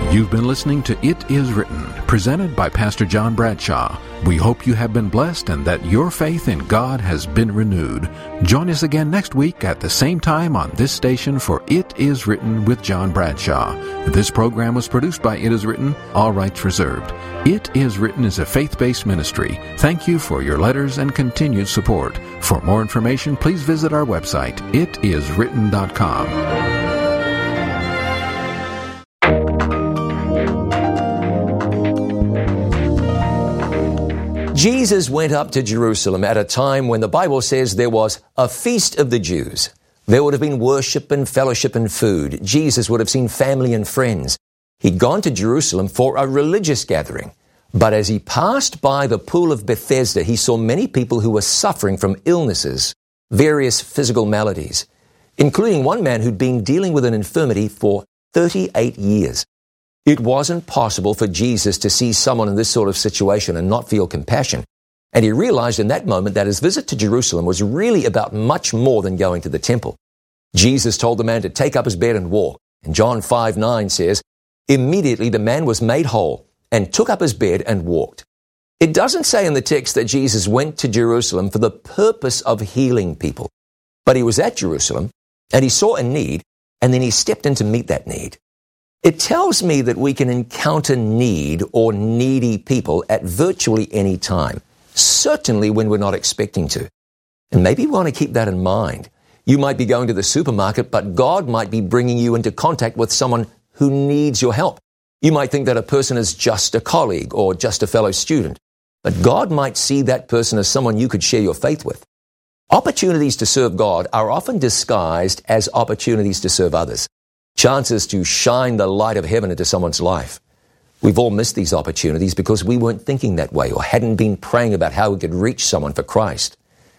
You've been listening to It Is Written, presented by Pastor John Bradshaw. We hope you have been blessed and that your faith in God has been renewed. Join us again next week at the same time on this station for It Is Written with John Bradshaw. This program was produced by It Is Written, all rights reserved. It Is Written is a faith-based ministry. Thank you for your letters and continued support. For more information, please visit our website, itiswritten.com. Jesus went up to Jerusalem at a time when the Bible says there was a feast of the Jews. There would have been worship and fellowship and food. Jesus would have seen family and friends. He'd gone to Jerusalem for a religious gathering. But as he passed by the pool of Bethesda, he saw many people who were suffering from illnesses, various physical maladies, including one man who'd been dealing with an infirmity for 38 years. It wasn't possible for Jesus to see someone in this sort of situation and not feel compassion. And he realized in that moment that his visit to Jerusalem was really about much more than going to the temple. Jesus told the man to take up his bed and walk. And John 5:9 says, immediately the man was made whole and took up his bed and walked. It doesn't say in the text that Jesus went to Jerusalem for the purpose of healing people. But he was at Jerusalem and he saw a need and then he stepped in to meet that need. It tells me that we can encounter need or needy people at virtually any time, certainly when we're not expecting to. And maybe you want to keep that in mind. You might be going to the supermarket, but God might be bringing you into contact with someone who needs your help. You might think that a person is just a colleague or just a fellow student, but God might see that person as someone you could share your faith with. Opportunities to serve God are often disguised as opportunities to serve others. Chances to shine the light of heaven into someone's life. We've all missed these opportunities because we weren't thinking that way or hadn't been praying about how we could reach someone for Christ.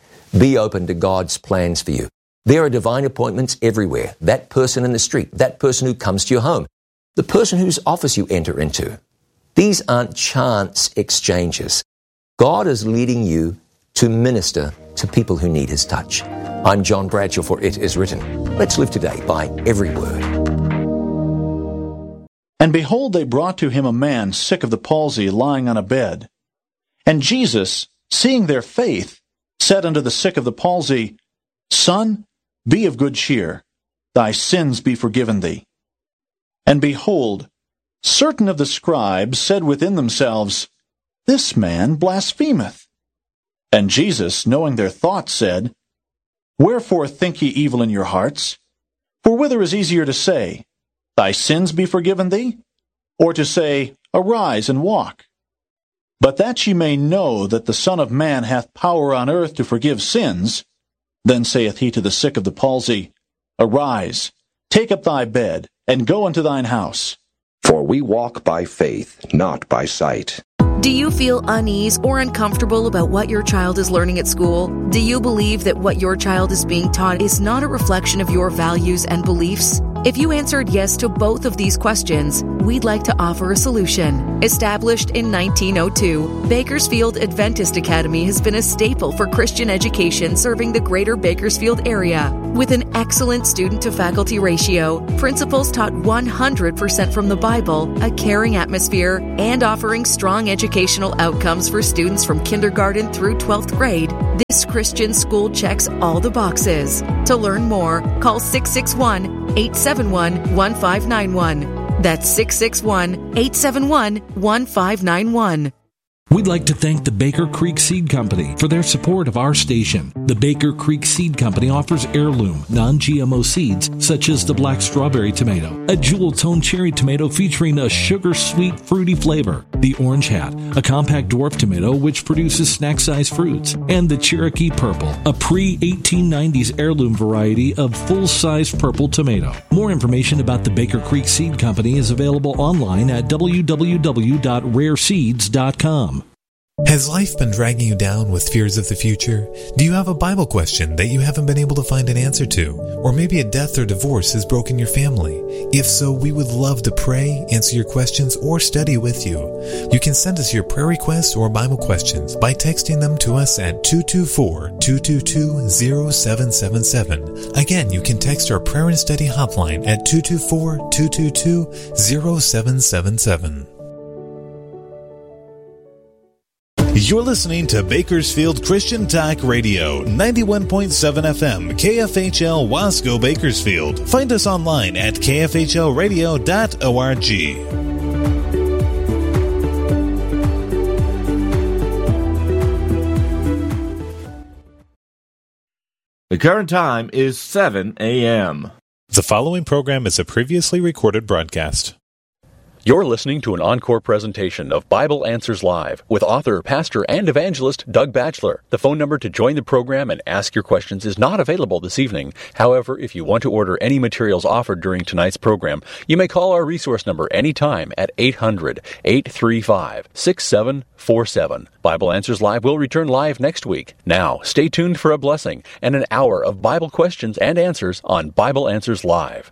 Be open to God's plans for you. There are divine appointments everywhere. That person in the street, that person who comes to your home, the person whose office you enter into. These aren't chance exchanges. God is leading you to minister to people who need His touch. I'm John Bradshaw for It Is Written. Let's live today by every word. And behold, they brought to him a man sick of the palsy, lying on a bed. And Jesus, seeing their faith, said unto the sick of the palsy, Son, be of good cheer, thy sins be forgiven thee. And behold, certain of the scribes said within themselves, This man blasphemeth. And Jesus, knowing their thoughts, said, Wherefore think ye evil in your hearts? For whither is easier to say, Thy sins be forgiven thee? Or to say, Arise and walk? But that ye may know that the Son of Man hath power on earth to forgive sins, then saith he to the sick of the palsy, Arise, take up thy bed, and go unto thine house. For we walk by faith, not by sight. Do you feel unease or uncomfortable about what your child is learning at school? Do you believe that what your child is being taught is not a reflection of your values and beliefs? If you answered yes to both of these questions, we'd like to offer a solution. Established in 1902, Bakersfield Adventist Academy has been a staple for Christian education serving the greater Bakersfield area. With an excellent student-to-faculty ratio, principals taught 100% from the Bible, a caring atmosphere, and offering strong educational outcomes for students from kindergarten through 12th grade, this Christian school checks all the boxes. To learn more, call 661-871-1591. That's 661-871-1591. We'd like to thank the Baker Creek Seed Company for their support of our station. The Baker Creek Seed Company offers heirloom, non-GMO seeds such as the black strawberry tomato, a jewel-toned cherry tomato featuring a sugar-sweet, fruity flavor, the orange hat, a compact dwarf tomato which produces snack-sized fruits, and the Cherokee Purple, a pre-1890s heirloom variety of full-sized purple tomato. More information about the Baker Creek Seed Company is available online at www.rareseeds.com. Has life been dragging you down with fears of the future? Do you have a Bible question that you haven't been able to find an answer to? Or maybe a death or divorce has broken your family? If so, we would love to pray, answer your questions, or study with you. You can send us your prayer requests or Bible questions by texting them to us at 224-222-0777. Again, you can text our prayer and study hotline at 224-222-0777. You're listening to Bakersfield Christian Talk Radio, 91.7 FM, KFHL Wasco, Bakersfield. Find us online at kfhlradio.org. The current time is 7 a.m. The following program is a previously recorded broadcast. You're listening to an encore presentation of Bible Answers Live with author, pastor, and evangelist Doug Batchelor. The phone number to join the program and ask your questions is not available this evening. However, if you want to order any materials offered during tonight's program, you may call our resource number anytime at 800-835-6747. Bible Answers Live will return live next week. Now, stay tuned for a blessing and an hour of Bible questions and answers on Bible Answers Live.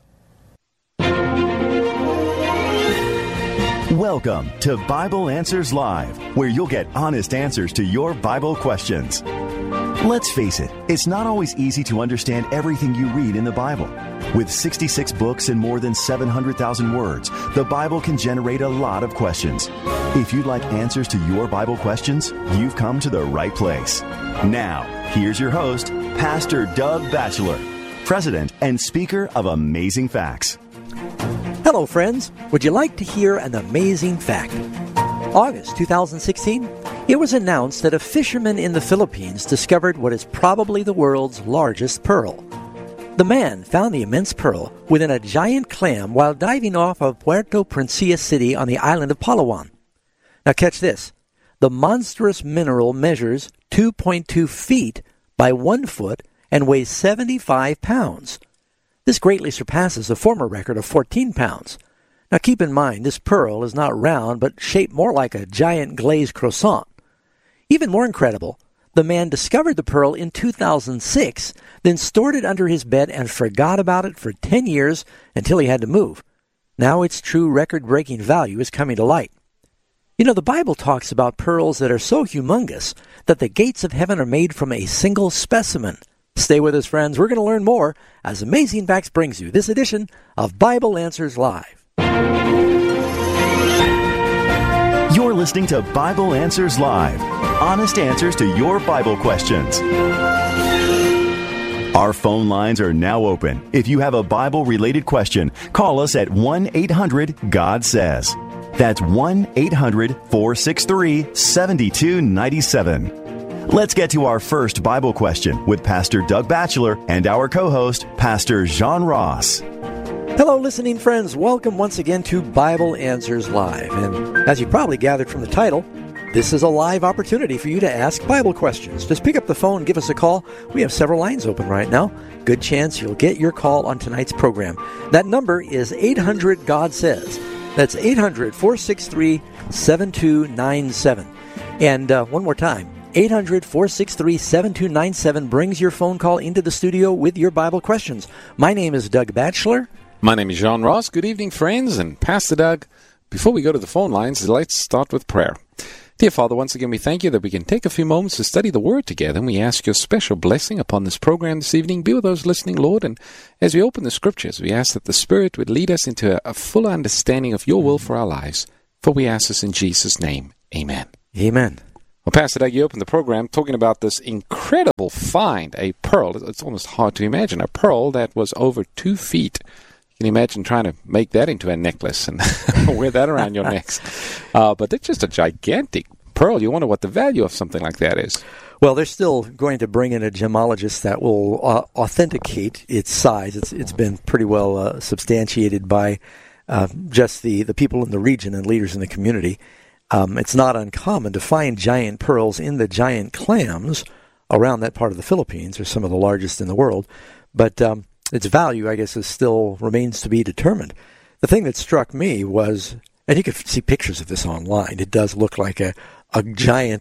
Welcome to Bible Answers Live, where you'll get honest answers to your Bible questions. Let's face it, it's not always easy to understand everything you read in the Bible. With 66 books and more than 700,000 words, the Bible can generate a lot of questions. If you'd like answers to your Bible questions, you've come to the right place. Now, here's your host, Pastor Doug Batchelor, president and speaker of Amazing Facts. Hello, friends. Would you like to hear an amazing fact? August 2016, it was announced that a fisherman in the Philippines discovered what is probably the world's largest pearl. The man found the immense pearl within a giant clam while diving off of Puerto Princesa City on the island of Palawan. Now catch this. The monstrous mineral measures 2.2 feet by 1 foot and weighs 75 pounds. This greatly surpasses the former record of 14 pounds. Now keep in mind, this pearl is not round, but shaped more like a giant glazed croissant. Even more incredible, the man discovered the pearl in 2006, then stored it under his bed and forgot about it for 10 years until he had to move. Now its true record-breaking value is coming to light. You know, the Bible talks about pearls that are so humongous that the gates of heaven are made from a single specimen. Stay with us, friends. We're going to learn more as Amazing Facts brings you this edition of Bible Answers Live. You're listening to Bible Answers Live, honest answers to your Bible questions. Our phone lines are now open. If you have a Bible-related question, call us at 1-800-GOD-SAYS. That's 1-800-463-7297. Let's get to our first Bible question with Pastor Doug Batchelor and our co-host, Pastor John Ross. Hello, listening friends. Welcome once again to Bible Answers Live. And as you probably gathered from the title, this is a live opportunity for you to ask Bible questions. Just pick up the phone, give us a call. We have several lines open right now. Good chance you'll get your call on tonight's program. That number is 800-GOD-SAYS. That's 800-463-7297. And one more time. 800-463-7297 brings your phone call into the studio with your Bible questions. My name is Doug Batchelor. My name is John Ross. Good evening, friends. And Pastor Doug, before we go to the phone lines, let's start with prayer. Dear Father, once again, we thank you that we can take a few moments to study the Word together, and we ask your special blessing upon this program this evening. Be with those listening, Lord, and as we open the Scriptures, we ask that the Spirit would lead us into a full understanding of your will for our lives. For we ask this in Jesus' name. Amen. Amen. Well, Pastor Doug, you opened the program talking about this incredible find, a pearl. It's almost hard to imagine. A pearl that was over 2 feet. Can you imagine trying to make that into a necklace and wear that around your neck? But it's just a gigantic pearl. You wonder what the value of something like that is. Well, they're still going to bring in a gemologist that will authenticate its size. It's been pretty well substantiated by just the people in the region and leaders in the community. It's not uncommon to find giant pearls in the giant clams around that part of the Philippines. They're some of the largest in the world. But its value, I guess, still remains to be determined. The thing that struck me was, and you can see pictures of this online, it does look like a giant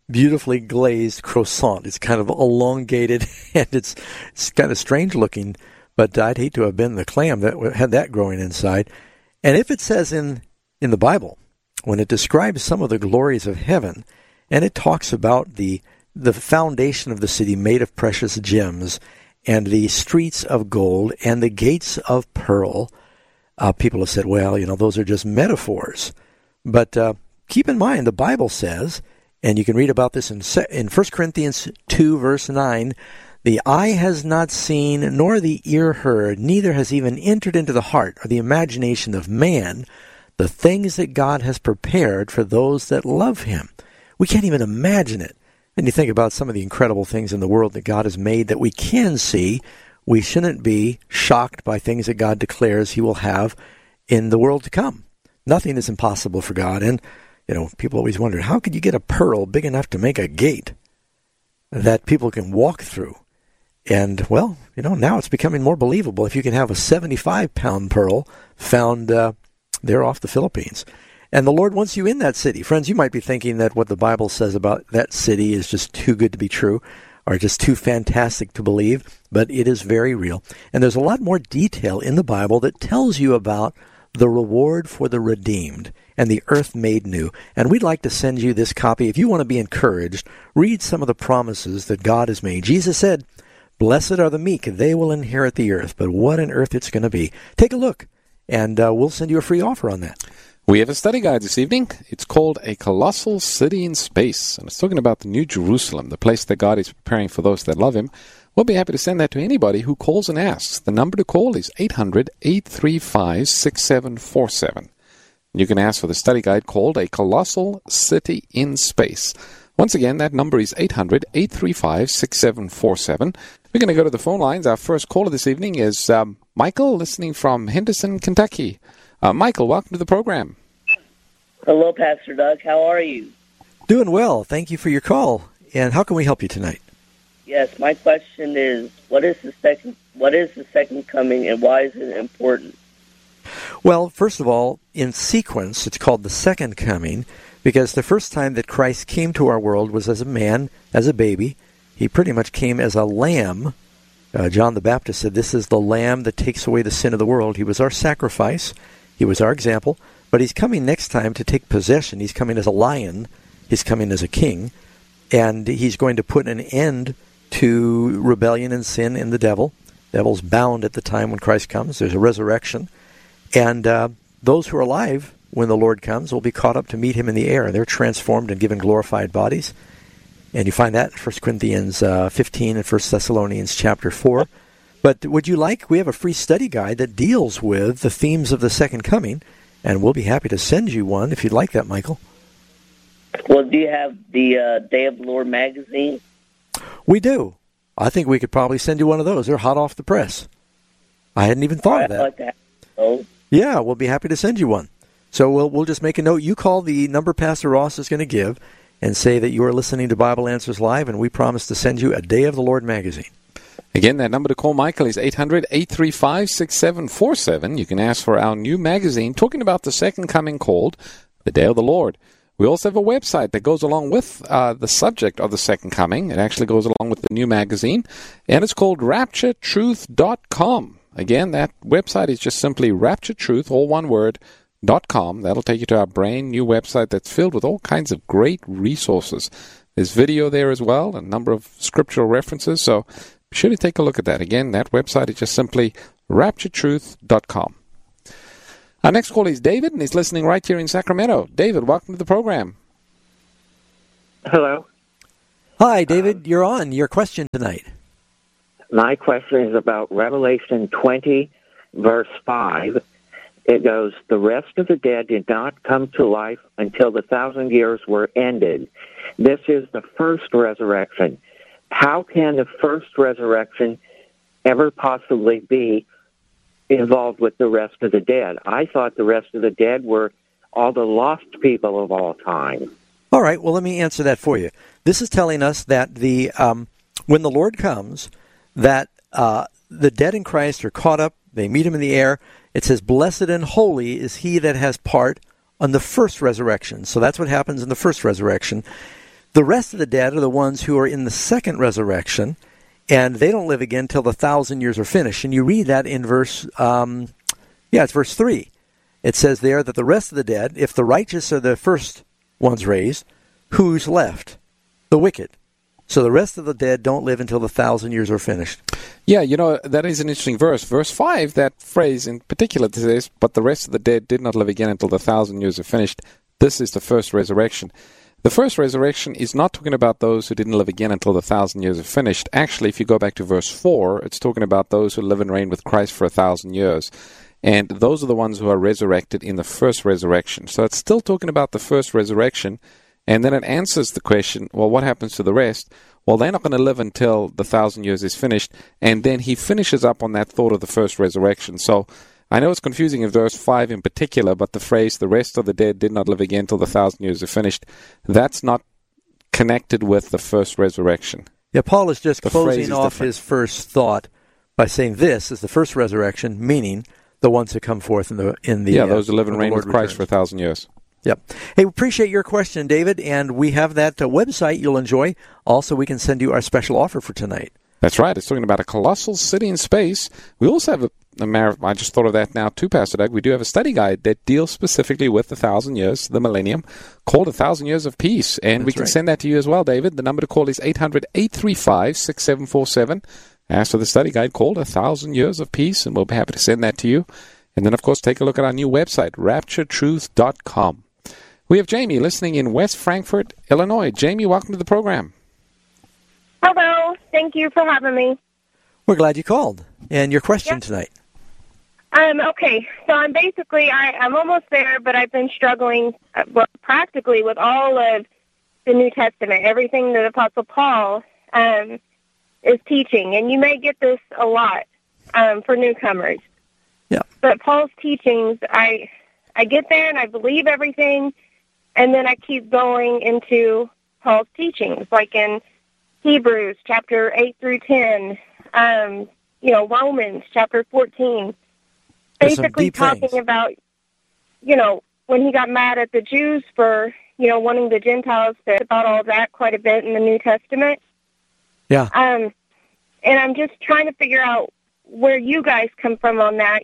beautifully glazed croissant. It's kind of elongated, and it's kind of strange looking, but I'd hate to have been the clam that had that growing inside. And if it says in the Bible, when it describes some of the glories of heaven, and it talks about the foundation of the city made of precious gems, and the streets of gold, and the gates of pearl, people have said, well, those are just metaphors. But keep in mind, the Bible says, and you can read about this in 1 Corinthians 2, verse 9, the eye has not seen, nor the ear heard, neither has even entered into the heart or the imagination of man the things that God has prepared for those that love him. We can't even imagine it. And you think about some of the incredible things in the world that God has made that we can see. We shouldn't be shocked by things that God declares he will have in the world to come. Nothing is impossible for God. And, people always wonder, how could you get a pearl big enough to make a gate that people can walk through? And, well, now it's becoming more believable if you can have a 75-pound pearl found there off the Philippines. And the Lord wants you in that city. Friends, you might be thinking that what the Bible says about that city is just too good to be true or just too fantastic to believe, but it is very real. And there's a lot more detail in the Bible that tells you about the reward for the redeemed and the earth made new. And we'd like to send you this copy. If you want to be encouraged, read some of the promises that God has made. Jesus said, "Blessed are the meek, they will inherit the earth." But what on earth it's going to be. Take a look, and we'll send you a free offer on that. We have a study guide this evening. It's called A Colossal City in Space, and it's talking about the New Jerusalem, the place that God is preparing for those that love him. We'll be happy to send that to anybody who calls and asks. The number to call is 800-835-6747. You can ask for the study guide called A Colossal City in Space. Once again, that number is 800-835-6747. We're going to go to the phone lines. Our first caller this evening is Michael, listening from Henderson, Kentucky. Michael, welcome to the program. Hello, Pastor Doug. How are you? Doing well. Thank you for your call. And how can we help you tonight? Yes, my question is, what is the second coming, and why is it important? Well, first of all, in sequence, it's called the second coming, because the first time that Christ came to our world was as a man, as a baby. He pretty much came as a lamb. John the Baptist said, "This is the lamb that takes away the sin of the world." He was our sacrifice. He was our example. But he's coming next time to take possession. He's coming as a lion. He's coming as a king. And he's going to put an end to rebellion and sin in the devil. The devil's bound at the time when Christ comes. There's a resurrection. And those who are alive when the Lord comes will be caught up to meet him in the air. They're transformed and given glorified bodies. And you find that in 1 Corinthians 15 and 1 Thessalonians chapter 4. But we have a free study guide that deals with the themes of the second coming, and we'll be happy to send you one if you'd like that, Michael. Well, do you have the Day of the Lord magazine? We do. I think we could probably send you one of those. They're hot off the press. I hadn't even thought of that. I'd like to have those. Yeah, we'll be happy to send you one. So we'll just make a note. You call the number Pastor Ross is going to give and say that you are listening to Bible Answers Live, and we promise to send you a Day of the Lord magazine. Again, that number to call Michael is 800-835-6747. You can ask for our new magazine talking about the second coming called The Day of the Lord. We also have a website that goes along with the subject of the second coming. It actually goes along with the new magazine, and it's called rapturetruth.com. Again, that website is just simply rapturetruth, all one word, .com. That'll take you to our brand new website that's filled with all kinds of great resources. There's video there as well, a number of scriptural references, so be sure to take a look at that. Again, that website is just simply rapturetruth.com. Our next caller is David, and he's listening right here in Sacramento. David, welcome to the program. Hello. Hi, David. You're on. Your question tonight. My question is about Revelation 20, verse 5. It goes, "The rest of the dead did not come to life until the 1,000 years were ended." This is the first resurrection. How can the first resurrection ever possibly be involved with the rest of the dead? I thought the rest of the dead were all the lost people of all time. All right, well, let me answer that for you. This is telling us that when the Lord comes, that the dead in Christ are caught up, they meet him in the air. It says, "Blessed and holy is he that has part on the first resurrection." So that's what happens in the first resurrection. The rest of the dead are the ones who are in the second resurrection, and they don't live again till the 1,000 years are finished. And you read that in verse 3. It says there that the rest of the dead, if the righteous are the first ones raised, who's left? The wicked. So the rest of the dead don't live until the 1,000 years are finished. Yeah, that is an interesting verse. Verse 5, that phrase in particular says, but the rest of the dead did not live again until the 1,000 years are finished. This is the first resurrection. The first resurrection is not talking about those who didn't live again until the 1,000 years are finished. Actually, if you go back to verse 4, it's talking about those who live and reign with Christ for 1,000 years. And those are the ones who are resurrected in the first resurrection. So it's still talking about the first resurrection. And then it answers the question, well, what happens to the rest? Well, they're not going to live until the 1,000 years is finished. And then he finishes up on that thought of the first resurrection. So I know it's confusing in verse 5 in particular, but the phrase, the rest of the dead did not live again till the 1,000 years are finished, that's not connected with the first resurrection. Yeah, Paul is just closing off his first thought by saying this is the first resurrection, meaning the ones who come forth in the those who live and reign with Christ for 1,000 years. Yep. Hey, we appreciate your question, David, and we have that website you'll enjoy. Also, we can send you our special offer for tonight. That's right. It's talking about a colossal city in space. We also have I just thought of that now too, Pastor Doug. We do have a study guide that deals specifically with the 1,000 years, the millennium, called 1,000 Years of Peace. And we can send that to you as well, David. The number to call is 800-835-6747. Ask for the study guide called 1,000 Years of Peace, and we'll be happy to send that to you. And then, of course, take a look at our new website, rapturetruth.com. We have Jamie listening in West Frankfort, Illinois. Jamie, welcome to the program. Hello. Thank you for having me. We're glad you called. And your question tonight? Okay. So I'm almost there, but I've been struggling practically with all of the New Testament, everything that Apostle Paul is teaching. And you may get this a lot for newcomers. Yeah. But Paul's teachings, I get there and I believe everything, and then I keep going into Paul's teachings, like in Hebrews chapter 8 through 10, Romans chapter 14, basically talking about, when he got mad at the Jews for, wanting the Gentiles to about all that quite a bit in the New Testament. Yeah. And I'm just trying to figure out where you guys come from on that.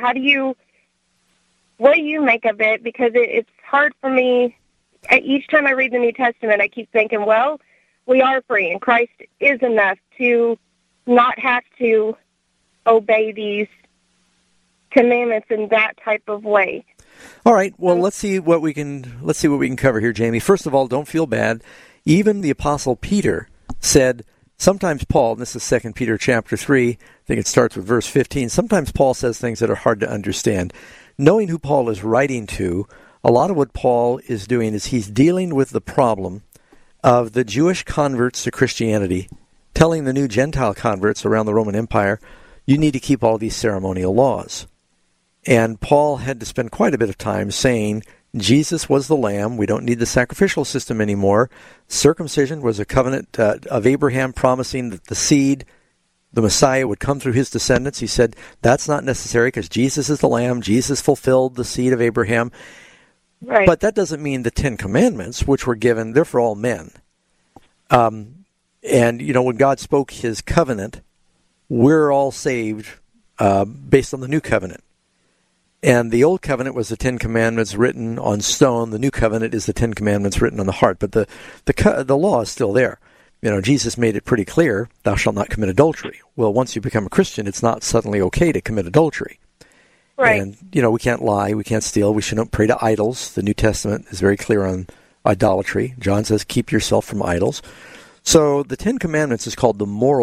What do you make of it? Because it's hard for me. Each time I read the New Testament, I keep thinking, well, we are free, and Christ is enough to not have to obey these commandments in that type of way. All right. Well, let's see what we can cover here, Jamie. First of all, don't feel bad. Even the Apostle Peter said, sometimes Paul, and this is 2 Peter chapter 3, I think it starts with verse 15, sometimes Paul says things that are hard to understand. Knowing who Paul is writing to, a lot of what Paul is doing is he's dealing with the problem of the Jewish converts to Christianity, telling the new Gentile converts around the Roman Empire, you need to keep all these ceremonial laws. And Paul had to spend quite a bit of time saying, Jesus was the Lamb, we don't need the sacrificial system anymore. Circumcision was a covenant of Abraham promising that the seed, the Messiah, would come through his descendants. He said, that's not necessary because Jesus is the Lamb, Jesus fulfilled the seed of Abraham. Right. But that doesn't mean the Ten Commandments, which were given, they're for all men. And, when God spoke his covenant, we're all saved based on the new covenant. And the old covenant was the Ten Commandments written on stone. The new covenant is the Ten Commandments written on the heart. But the law is still there. Jesus made it pretty clear, thou shalt not commit adultery. Well, once you become a Christian, it's not suddenly okay to commit adultery. Right. And, we can't lie, we can't steal, we shouldn't pray to idols. The New Testament is very clear on idolatry. John says, keep yourself from idols. So the Ten Commandments is called the moral